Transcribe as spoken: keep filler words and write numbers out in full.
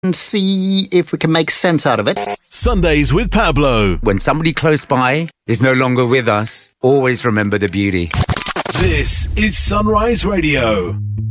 and see if we can make sense out of it. Sundays with Pablo. When somebody close by is no longer with us, always remember the beauty. This is Sunrise Radio.